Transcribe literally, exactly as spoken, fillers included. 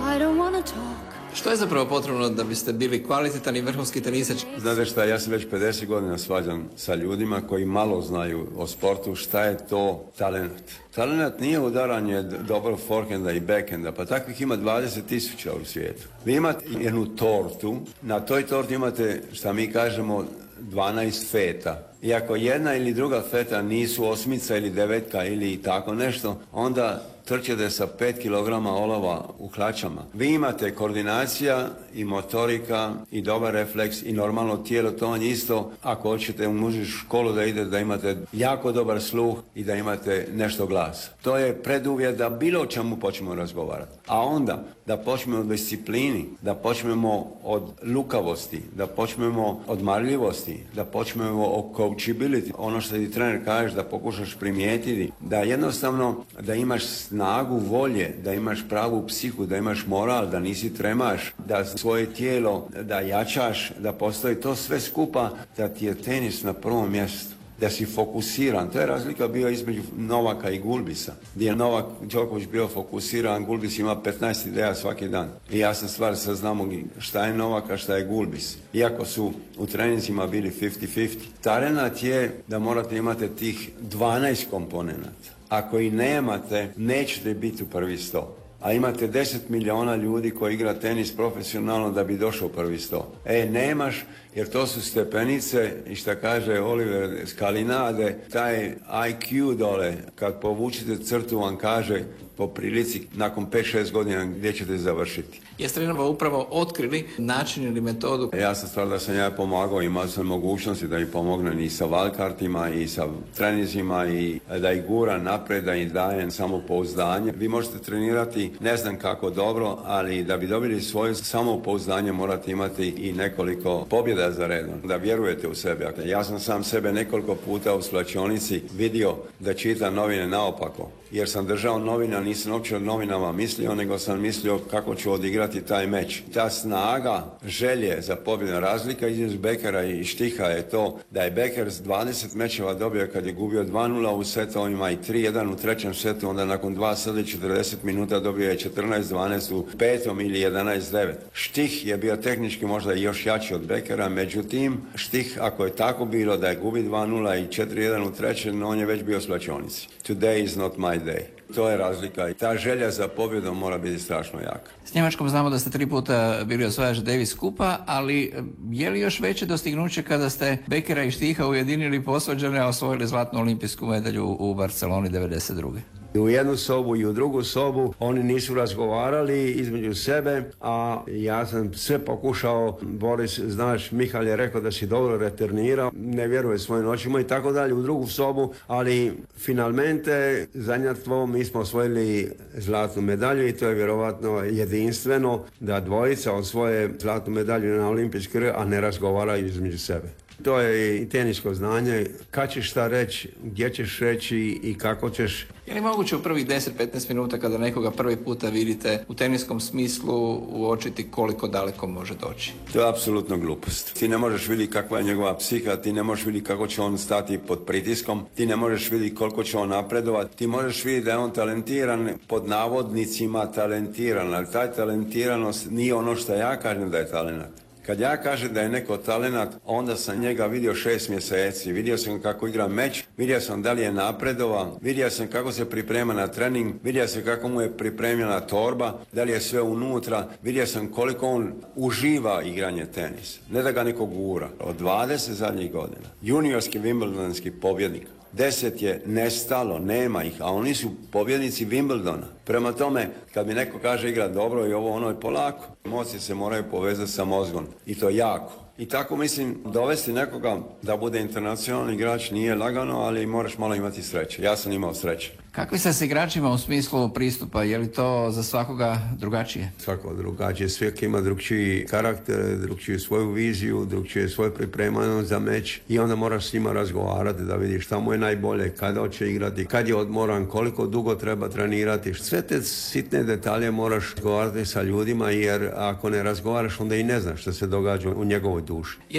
I don't wanna talk. Što je zapravo potrebno da biste bili kvalitetan i vrhunski tenisač? Znate šta, ja sam već pedeset godina svađam sa ljudima koji malo znaju o sportu šta je to talent. Talent nije udaranje dobro forehanda i backhanda, pa takvih ima dvadeset tisuća u svijetu. Vi imate jednu tortu, na toj torti imate, šta mi kažemo, dvanaest feta. I ako jedna ili druga feta nisu osmica ili devetka ili tako nešto, onda trčete sa pet kilograma olova u hlačama. Vi imate koordinacija i motorika i dobar refleks i normalno tijelo, to vam isto ako hoćete u muzičku školu da idete, da imate jako dobar sluh i da imate nešto glasa. To je preduvjet da bilo o čemu počnemo razgovarati. A onda da počnemo od disciplini, da počnemo od lukavosti, da počnemo od marljivosti, da počnemo o coachability, ono što ti trener kaže da pokušaš primijetiti, da jednostavno da imaš snagu volje, da imaš pravu psihu, da imaš moral, da nisi tremaš, da svoje tijelo, da jačaš, da postoji to sve skupa, da ti je tenis na prvom mjestu, da si fokusiran. To je razlika bio između Novaka i Gulbisa, gdje je Novak Đoković bio fokusiran, Gulbis ima petnaest ideja svaki dan. I jasna stvar, sad znamo šta je Novak, a šta je Gulbis. Iako su u treninzima bili pedeset pedeset. Talent je da morate imati tih dvanaest komponenata. Ako i nemate, nećete biti u prvi sto. A imate deset milijuna ljudi koji igra tenis profesionalno da bi došao u prvi sto. E, nemaš, jer to su stepenice i šta kaže Oliver Skalinade, taj I Q dole, kad povučite crtu vam kaže po prilici nakon pet šest godina gdje ćete završiti. Jeste li nam upravo otkrili način ili metodu? Ja sam stvar da sam ja pomagao, imao sam mogućnosti da ih pomognem i sa valkartima i sa trenizima i da ih gura napred, da im dajem samopouzdanje. Vi možete trenirati ne znam kako dobro, ali da bi dobili svoje samopouzdanje morate imati i nekoliko pobjeda za redom, da vjerujete u sebe. Ja sam sam sebe nekoliko puta u svlačionici vidio da čitam novine naopako, jer sam držao novina, nisam uopće o novinama mislio, nego sam mislio kako ću odigrati taj meč. Ta snaga, želje za pobjedu, razlika između Bekera i Štiha je to da je Beker s dvadeset mečeva dobio kad je gubio dva nula u setovima i tri jedan u trećem setu, onda nakon dva sata i četrdeset minuta dobio je četrnaest dvanaest u petom ili jedanaest devet. Štih je bio tehnički možda i još jači od Bekera, međutim, Štih, ako je tako bilo da je gubi dva nula i četiri jedan u trećem, on je već bio u svlačionici. Today is not my day. To je razlika i ta želja za pobjedom mora biti strašno jaka. S Njemačkom znamo da ste tri puta bili osvajač Davis Kupa, ali je li još veće dostignuće kada ste Bekera i Štiha ujedinili posvađane, a osvojili zlatnu olimpijsku medalju u Barceloni devedeset druge. I u jednu sobu i u drugu sobu oni nisu razgovarali između sebe, a ja sam sve pokušao. Boris, znaš, Mihal je rekao da si dobro returnirao, ne vjeruje svojim očima i tako dalje, u drugu sobu, ali finalmente zadnjatvo mi smo osvojili zlatnu medalju i to je vjerovatno jedinstveno da dvojica osvoje zlatnu medalju na olimpijskoj, a ne razgovaraju između sebe. To je i tenisko znanje, kad ćeš šta reći, gdje ćeš reći i kako ćeš. Je li moguće u prvih deset do petnaest minuta kada nekoga prvi puta vidite u teniskom smislu uočiti koliko daleko može doći? To je apsolutno glupost. Ti ne možeš vidjeti kakva je njegova psiha, ti ne možeš vidjeti kako će on stati pod pritiskom, ti ne možeš vidjeti koliko će on napredovati, ti možeš vidjeti da je on talentiran, pod navodnicima talentiran, ali taj talentiranost nije ono što ja kažem da je talent. Kad ja kažem da je neko talenat, onda sam njega vidio šest mjeseci, vidio sam kako igra meč, vidio sam da li je napredovao, vidio sam kako se priprema na trening, vidio sam kako mu je pripremljena torba, da li je sve unutra, vidio sam koliko on uživa igranje tenisa, ne da ga neko gura. Od dvadeset zadnjih godina, juniorski Wimbledonski pobjednik, deset je nestalo, nema ih, a oni su pobjednici Wimbledona. Prema tome, kad mi neko kaže igra dobro i ovo ono je polako, emocije se moraju povezati sa mozgom i to jako. I tako mislim, dovesti nekoga da bude internacionalni igrač nije lagano, ali moraš malo imati sreće. Ja sam imao sreće. Kakvi ste s igračima u smislu pristupa? Je li to za svakoga drugačije? Svako drugačije. Svijek ima drugčiji karakter, drugčiju svoju viziju, drugčije svoje pripremanje za meč i onda moraš s njima razgovarati da vidiš šta mu je najbolje, kada hoće igrati, kad je odmoran, koliko dugo treba trenirati. Sve te sitne detalje moraš razgovarati sa ljudima, jer ako ne razgovaraš onda i ne znaš što se događa u njegovoj duši.